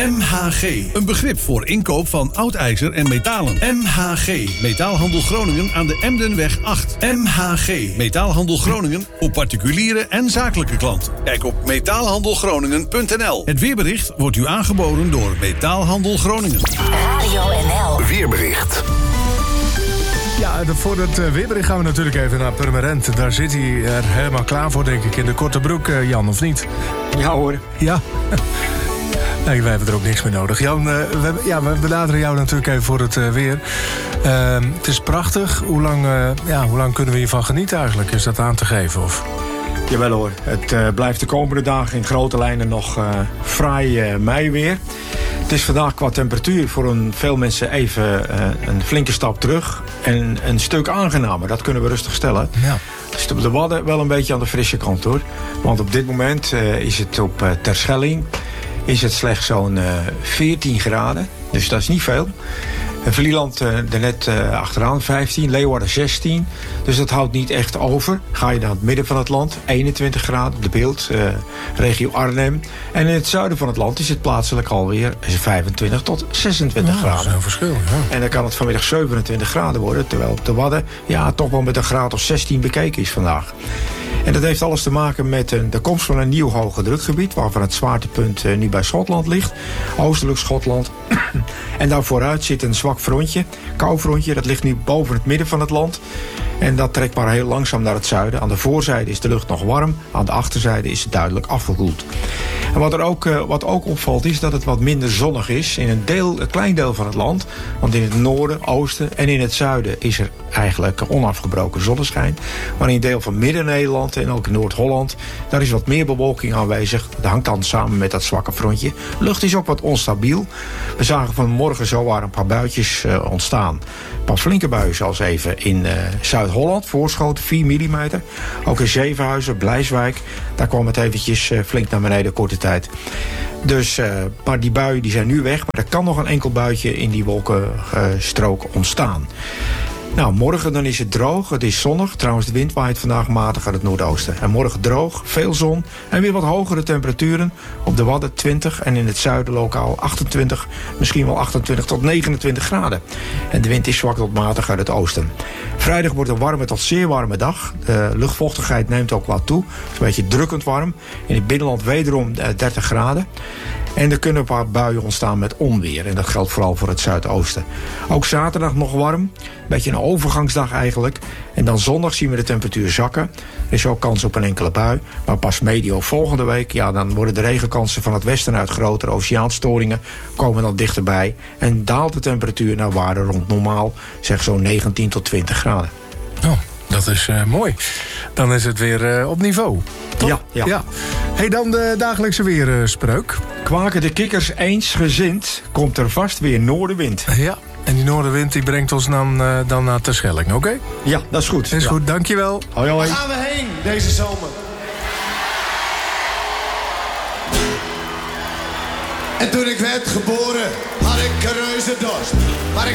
MHG, een begrip voor inkoop van oud ijzer en metalen. MHG, Metaalhandel Groningen aan de Emdenweg 8. MHG, Metaalhandel Groningen voor particuliere en zakelijke klanten. Kijk op metaalhandelgroningen.nl. Het weerbericht wordt u aangeboden door Metaalhandel Groningen. Radio NL. Weerbericht. Ja, voor het weerbericht gaan we natuurlijk even naar Purmerend. Daar zit hij er helemaal klaar voor, denk ik. In de korte broek, Jan, of niet? Ja hoor. Ja. Nee, wij hebben er ook niks meer nodig. Jan, we benaderen jou natuurlijk even voor het weer. Het is prachtig. Hoe lang kunnen we hiervan genieten eigenlijk? Is dat aan te geven? Of? Jawel hoor. Het blijft de komende dagen in grote lijnen nog fraai meiweer. Het is vandaag qua temperatuur voor veel mensen even een flinke stap terug. En een stuk aangenamer, dat kunnen we rustig stellen. Ja. Dus op de Wadden wel een beetje aan de frisse kant hoor. Want op dit moment is het op Terschelling is het slechts zo'n 14 graden. Dus dat is niet veel. Vlieland er net achteraan 15, Leeuwarden 16. Dus dat houdt niet echt over. Ga je naar het midden van het land, 21 graden op de beeld, regio Arnhem. En in het zuiden van het land is het plaatselijk alweer 25 tot 26 graden. Dat is een verschil, ja. En dan kan het vanmiddag 27 graden worden. Terwijl op de Wadden toch wel met een graad of 16 bekeken is vandaag. En dat heeft alles te maken met de komst van een nieuw hoge drukgebied, waarvan het zwaartepunt nu bij Schotland ligt. Oostelijk Schotland. En daar vooruit zit een zwak frontje, koufrontje. Dat ligt nu boven het midden van het land. En dat trekt maar heel langzaam naar het zuiden. Aan de voorzijde is de lucht nog warm. Aan de achterzijde is het duidelijk afgekoeld. En wat ook opvalt is dat het wat minder zonnig is in een klein deel van het land. Want in het noorden, oosten en in het zuiden is er eigenlijk onafgebroken zonneschijn. Maar in een deel van Midden-Nederland en ook in Noord-Holland, daar is wat meer bewolking aanwezig. Dat hangt dan samen met dat zwakke frontje. De lucht is ook wat onstabiel. We zagen vanmorgen zowaar een paar buitjes ontstaan. Een paar flinke buien zoals even in Zuid-Holland, Voorschoten, 4 mm. Ook in Zevenhuizen, Blijswijk, daar kwam het eventjes flink naar beneden korte tijd. Dus, maar die buien die zijn nu weg, maar er kan nog een enkel buitje in die wolkenstrook ontstaan. Nou, morgen dan is het droog, het is zonnig. Trouwens, de wind waait vandaag matig uit het noordoosten. En morgen droog, veel zon en weer wat hogere temperaturen. Op de Wadden 20 en in het zuiden lokaal 28, misschien wel 28 tot 29 graden. En de wind is zwak tot matig uit het oosten. Vrijdag wordt een warme tot zeer warme dag. De luchtvochtigheid neemt ook wat toe. Het is een beetje drukkend warm. In het binnenland wederom 30 graden. En er kunnen een paar buien ontstaan met onweer. En dat geldt vooral voor het zuidoosten. Ook zaterdag nog warm. Een beetje een overgangsdag eigenlijk. En dan zondag zien we de temperatuur zakken. Er is ook kans op een enkele bui. Maar pas medio volgende week, dan worden de regenkansen van het westen uit grotere oceaanstoringen komen dan dichterbij. En daalt de temperatuur naar waarde rond normaal. Zeg zo'n 19 tot 20 graden. Oh, dat is mooi. Dan is het weer op niveau. Ja. Hey, dan de dagelijkse weerspreuk. Kwaken de kikkers eensgezind, komt er vast weer noordenwind. Ja, en die noordenwind die brengt ons dan naar Terschelling, oké? Ja, dat is goed. Is goed, dankjewel. Hoi. Waar gaan we heen deze zomer? En toen ik werd geboren, had ik een reuze dorst. Maar